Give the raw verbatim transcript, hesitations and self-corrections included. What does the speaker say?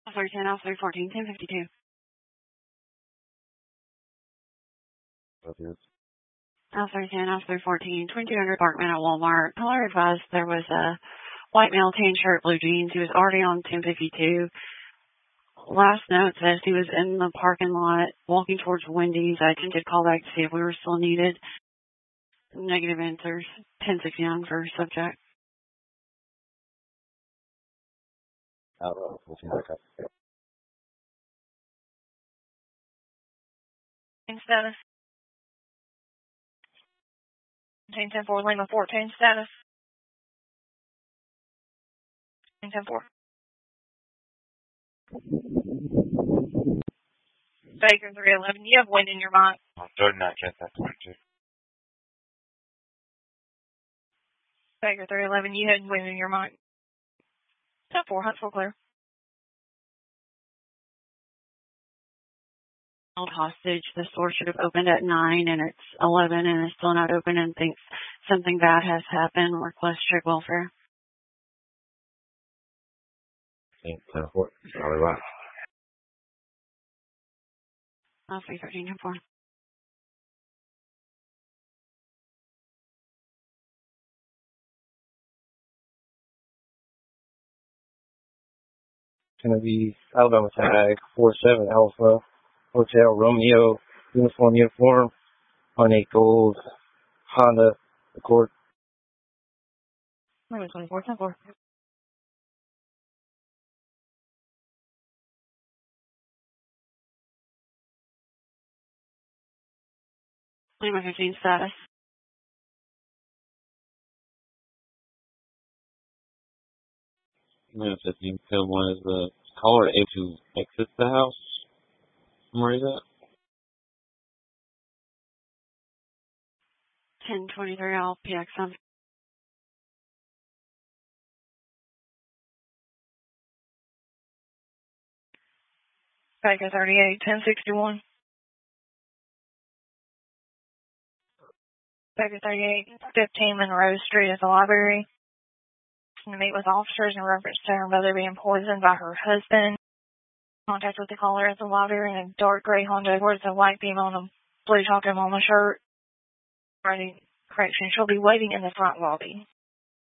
Officer ten, Officer fourteen, ten fifty-two. Okay. Officer ten, Officer fourteen, twenty-two hundred apartment at Walmart. Caller advised there was a white male, tan shirt, blue jeans. He was already on ten fifty-two. Last note says he was in the parking lot walking towards Wendy's. I attempted call back to see if we were still needed. Negative answers. ten sixty-nine for subject. Oh, okay. Status. ten ten four Lima fourteen status. ten ten four. Baker three eleven. You have wind in your mic. thirty-nine, Cat, that's twenty-two. Baker three eleven. You had wind in your mic. ten four. Huntsville clear. Held hostage. The store should have opened at nine and it's eleven and it's still not open and thinks something bad has happened. Request strict welfare. ten four. All right. Officer thirteen ten four. Gonna be Alabama Tag four seven Alpha Hotel Romeo uniform uniform on a gold Honda Accord. Number twenty-four ten four. Lima fifteen status. Lima fifteen, field one is the caller able to exit the house. Where is that? ten twenty-three L P X M. Baker thirty-eight. ten sixty-one. Baker thirty-eight. fifteen Monroe Street is the library. To meet with officers in reference to her mother being poisoned by her husband. Contact with the caller at the library in a dark gray Honda Accord with a white beam on a blue Taco Mama shirt. Ready. Correction. She'll be waiting in the front lobby.